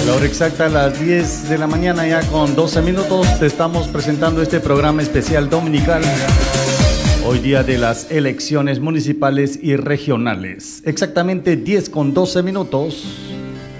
La hora exacta a las 10 de la mañana, ya con 12 minutos, te estamos presentando este programa especial dominical. Hoy día de las elecciones municipales y regionales. Exactamente 10 con 12 minutos.